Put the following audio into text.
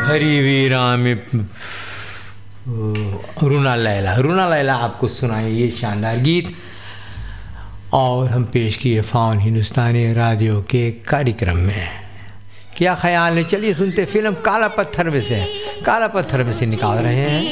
हरी वीरा में रूना लैला आपको सुनाए ये शानदार गीत। और हम पेश किए फाउन हिंदुस्तानी रेडियो के कार्यक्रम में। क्या ख्याल है, चलिए सुनते फिल्म काला पत्थर में से निकाल रहे हैं।